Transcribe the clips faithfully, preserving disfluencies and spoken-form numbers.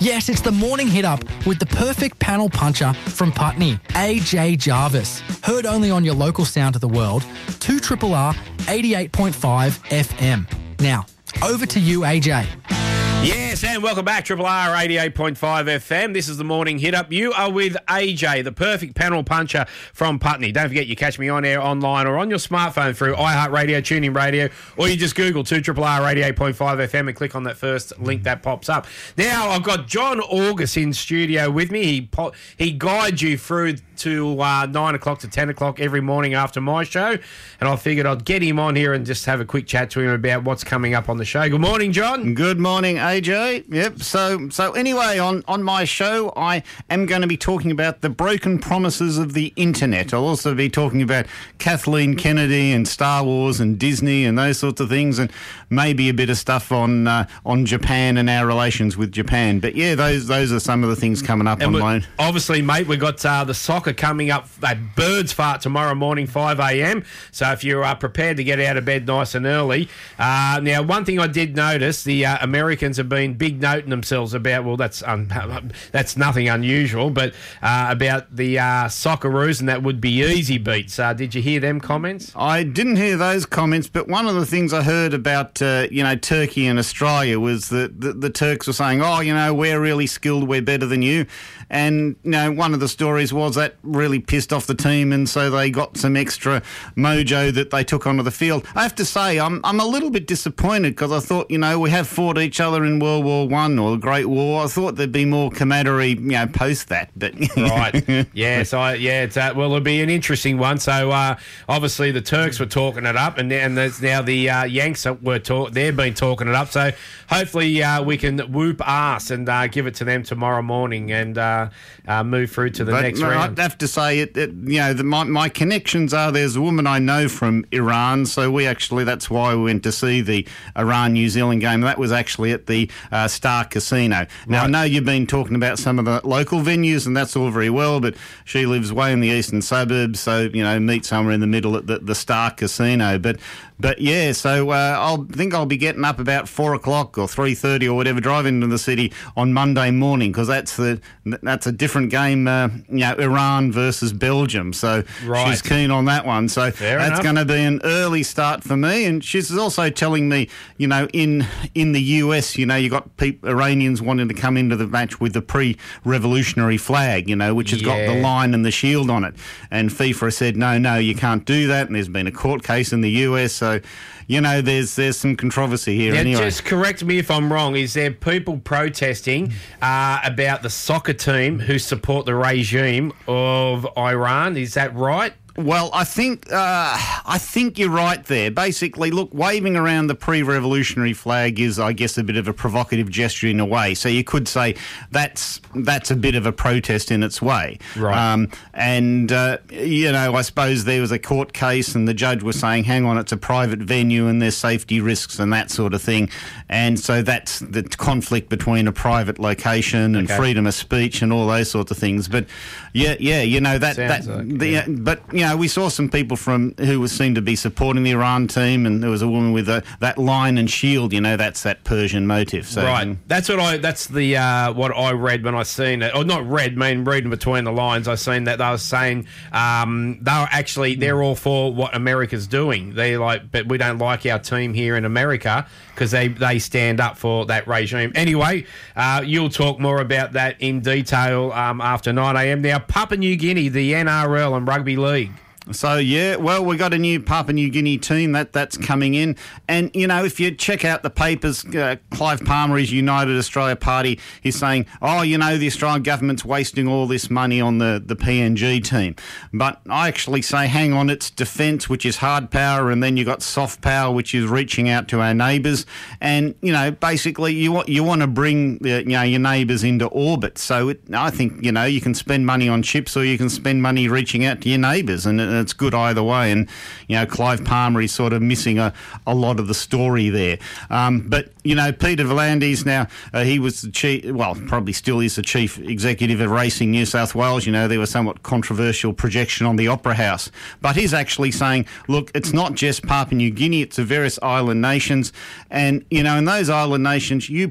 Yes, it's the morning hit up with the perfect panel puncher from Putney, A J Jarvis. Heard only on your local sound of the world, two R R R eighty-eight point five F M. Now, over to you, A J. Yes, and welcome back, R R R eighty-eight point five F M. This is the morning hit up. You are with A J, the perfect panel puncher from Putney. Don't forget you catch me on air, online, or on your smartphone through iHeartRadio, TuneIn Radio, or you just Google two R R R eighty-eight point five F M and click on that first link that pops up. Now, I've got John August in studio with me. He po- he guides you through to uh, nine o'clock to ten o'clock every morning after my show, and I figured I'd get him on here and just have a quick chat to him about what's coming up on the show. Good morning, John. Good morning, A J. Yep. So, so anyway, on, on my show, I am going to be talking about the broken promises of the internet. I'll also be talking about Kathleen Kennedy and Star Wars and Disney and those sorts of things, and maybe a bit of stuff on uh, on Japan and our relations with Japan. But yeah, those those are some of the things coming up and on mine. Obviously, mate, we've got uh, the soccer coming up at Birds Fart tomorrow morning, five a.m. So if you're uh, prepared to get out of bed nice and early. Uh, now, one thing I did notice, the uh, Americans have been big noting themselves about, well, that's um, that's nothing unusual, but uh, about the uh, Socceroos and that would be easy beats. Uh, did you hear them comments? I didn't hear those comments, but one of the things I heard about, uh, you know, Turkey and Australia was that the, the Turks were saying, oh, you know, we're really skilled, we're better than you. And, you know, one of the stories was that really pissed off the team, and so they got some extra mojo that they took onto the field. I have to say, I'm I'm a little bit disappointed because I thought, you know, we have fought each other in World War One or the Great War. I thought there'd be more camaraderie, you know, post that. But right, yes, I yeah, it's uh, well, it'll be an interesting one. So uh, obviously the Turks were talking it up, and and there's now the uh, Yanks were talk. They've been talking it up. So hopefully uh, we can whoop ass and uh, give it to them tomorrow morning and uh, uh, move through to the but, next no, round. I'd have to say it. it you know, the, my my connections are there's a woman I know from Iran, so we actually that's why we went to see the Iran New Zealand game. That was actually at the uh, Star Casino. Now, Right. I know you've been talking about some of the local venues, and that's all very well, but she lives way in the eastern suburbs, so, you know, meet somewhere in the middle at the, the Star Casino. But, but yeah, so uh, I'll think I'll be getting up about four o'clock or three thirty or whatever, driving into the city on Monday morning, because that's the that's a different game, uh, you know, Iran versus Belgium. So Right. she's keen on that one. So Fair that's enough. going to be an early start for me. And she's also telling me, you know, in in the U S, you know, you got people, Iranians wanting to come into the match with the pre-revolutionary flag, you know, which has got the Yeah. line and the shield on it. And FIFA said, no, no, you can't do that. And there's been a court case in the U S. So, you know, there's there's some controversy here Now, anyway. just correct me if I'm wrong. Is there people protesting uh, about the soccer team who support the regime of Iran? Is that right? Well, I think uh, I think you're right there. Basically, look, waving around the pre-revolutionary flag is, I guess, a bit of a provocative gesture in a way. So you could say that's that's a bit of a protest in its way. Right. Um, and, uh, you know, I suppose there was a court case and the judge was saying, hang on, it's a private venue and there's safety risks and that sort of thing. And so that's the conflict between a private location and Okay. freedom of speech and all those sorts of things. But, yeah, yeah, you know, that... Sounds that like, the, yeah. But, you know, we saw some people from who seemed to be supporting the Iran team, and there was a woman with a, that line and shield. You know, that's that Persian motive. So, Right. um, That's what I. That's the uh, what I read when I seen it, or not read. I mean, reading between the lines, I seen that they were saying um, they were actually they're all for what America's doing. They're like, but we don't like our team here in America because they they stand up for that regime. Anyway, uh, you'll talk more about that in detail um, after nine a.m. Now, Papua New Guinea, the N R L and rugby league. So, yeah, well, we got a new Papua New Guinea team that that's coming in. And, you know, if you check out the papers, uh, Clive Palmer, his United Australia Party, he's saying, oh, you know, the Australian government's wasting all this money on the, the P N G team. But I actually say, hang on, it's defence, which is hard power, and then you got soft power, which is reaching out to our neighbours. And, you know, basically you want, you want to bring, the, you know, your neighbours into orbit. So it, I think, you know, you can spend money on chips or you can spend money reaching out to your neighbours, and it, it's good either way. And, you know, Clive Palmer is sort of missing a, a lot of the story there. Um, but, you know, Peter V'landys now, uh, he was the chief, well, probably still is the chief executive of Racing New South Wales. You know, there was somewhat controversial projection on the Opera House. But he's actually saying, look, it's not just Papua New Guinea, it's the various island nations. And, you know, in those island nations, you put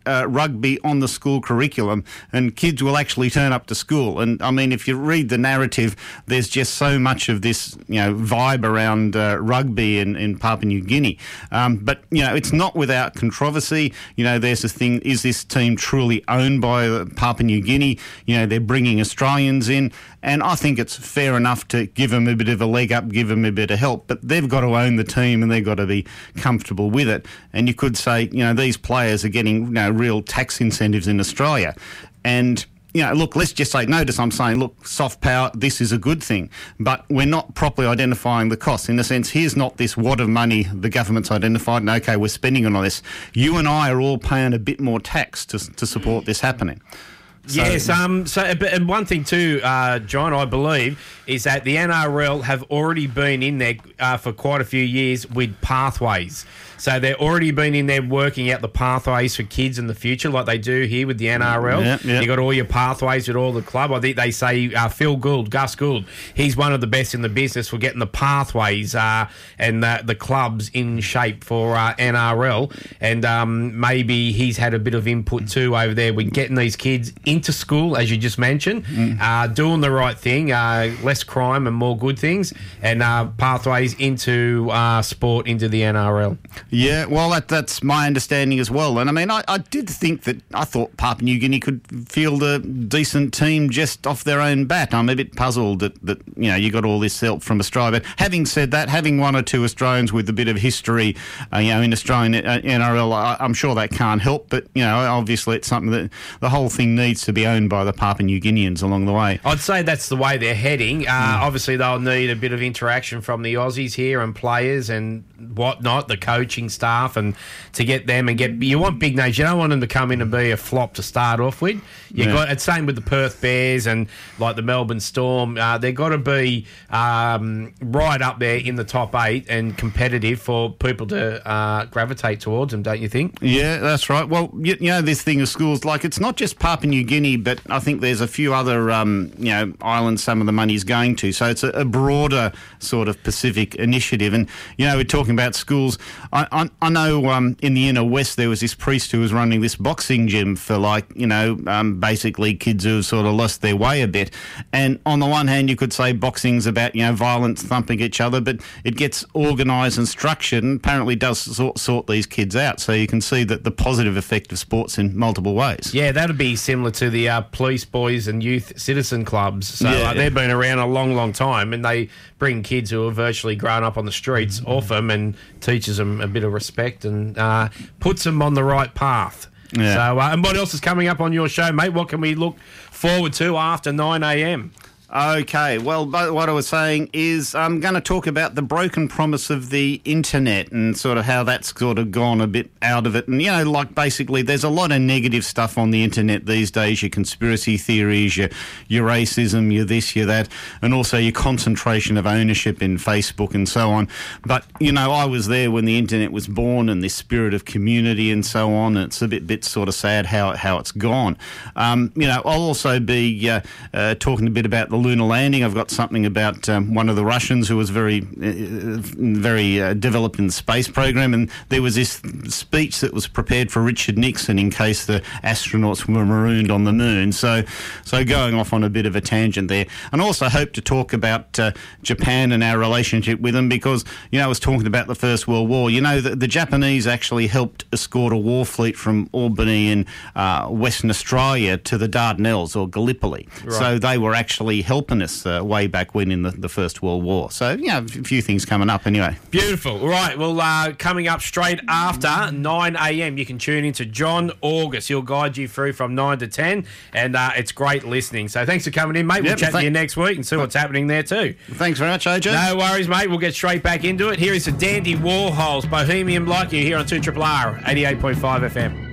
uh, rugby on the school curriculum, and kids will actually turn up to school. And I mean, if you read the narrative, there's just so much of this, you know, vibe around uh, rugby in, in Papua New Guinea. Um, but, you know, it's not without controversy. You know, there's a thing, is this team truly owned by Papua New Guinea? You know, they're bringing Australians in, and I think it's fair enough to give them a bit of a leg up, give them a bit of help, but they've got to own the team and they've got to be comfortable with it. And you could say, you know, these players are getting, you know, real tax incentives in Australia. And, you know, look, let's just say, notice I'm saying, look, soft power, this is a good thing, but we're not properly identifying the costs. In the sense, here's not this wad of money the government's identified and, OK, we're spending on this. You and I are all paying a bit more tax to, to support this happening. So, yes, um, so and one thing too, uh, John, I believe, is that the N R L have already been in there uh, for quite a few years with pathways. So they've already been in there working out the pathways for kids in the future, like they do here with the N R L. Yeah, yeah. You got all your pathways with all the club. I think they say uh, Phil Gould, Gus Gould, he's one of the best in the business for getting the pathways uh, and the, the clubs in shape for uh, N R L. And um, maybe he's had a bit of input too over there with getting these kids into school, as you just mentioned, mm. uh, doing the right thing, uh, less crime and more good things, and uh, pathways into uh, sport, into the N R L. Yeah, well, that, that's my understanding as well. And I mean, I, I did think that I thought Papua New Guinea could field a decent team just off their own bat. I'm a bit puzzled that, that you know, you got all this help from Australia. But having said that, having one or two Australians with a bit of history, uh, you know, in Australian N R L, I, I'm sure that can't help. But, you know, obviously it's something that the whole thing needs to be owned by the Papua New Guineans along the way. I'd say that's the way they're heading. Uh, mm. Obviously, they'll need a bit of interaction from the Aussies here and players and whatnot, the coaching staff, and to get them and get you want big names. You don't want them to come in and be a flop to start off with. You yeah. got it's same with the Perth Bears and like the Melbourne Storm. Uh, they've got to be um, right up there in the top eight and competitive for people to uh, gravitate towards them. Don't you think? Yeah, that's right. Well, you, you know, this thing of schools, like it's not just Papua New Guinea, but I think there's a few other um, you know islands some of the money's going to. So it's a, a broader sort of Pacific initiative. And you know, we're talking about schools. I, I, I know um, in the inner west there was this priest who was running this boxing gym for like you know um, basically kids who have sort of lost their way a bit. And on the one hand, you could say boxing's about you know violence, thumping each other, but it gets organised and structured, and apparently does sort, sort these kids out. So you can see that the positive effect of sports in multiple ways. Yeah, that'd be similar to the uh, police boys and youth citizen clubs. So yeah, uh, they've been around a long, long time, and they bring kids who have virtually grown up on the streets off them and teaches them a bit of respect and uh, puts them on the right path. Yeah. So, uh, and what else is coming up on your show, mate? What can we look forward to after nine a.m? Okay, well, what I was saying is I'm going to talk about the broken promise of the internet and sort of how that's sort of gone a bit out of it. And, you know, like basically there's a lot of negative stuff on the internet these days, your conspiracy theories, your, your racism, your this, your that, and also your concentration of ownership in Facebook and so on. But, you know, I was there when the internet was born and this spirit of community and so on. And it's a bit, bit sort of sad how, how it's gone. Um, you know, I'll also be uh, uh, talking a bit about the lunar landing. I've got something about um, one of the Russians who was very, uh, very uh, developed in the space program, and there was this speech that was prepared for Richard Nixon in case the astronauts were marooned on the moon. So, so going off on a bit of a tangent there, and also hope to talk about uh, Japan and our relationship with them because you know I was talking about the First World War. You know the, the Japanese actually helped escort a war fleet from Albany in uh, Western Australia to the Dardanelles or Gallipoli. Right. So they were actually helping us uh, way back when in the, the First World War. So, you know, a few things coming up anyway. Beautiful. All right, well, uh, coming up straight after nine a.m, you can tune into John August. He'll guide you through from nine to ten, and uh, it's great listening. So thanks for coming in, mate. We'll yep, chat th- to you next week and see what's happening there too. Thanks very much, A J. No worries, mate. We'll get straight back into it. Here is the Dandy Warhols, Bohemian Like You, here on two R R R eighty-eight point five F M.